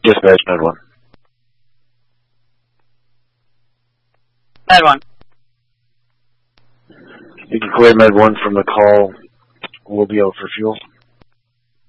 Dispatch, Med 1. Med 1. You can clear Med 1 from the call. We'll be out for fuel.